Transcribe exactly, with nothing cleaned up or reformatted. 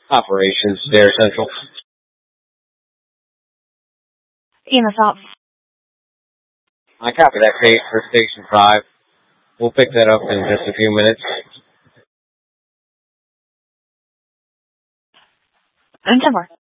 Operations, Dare Central. E M S Ops. I copy that, Kate, for Station five. We'll pick that up in just a few minutes. And ten more.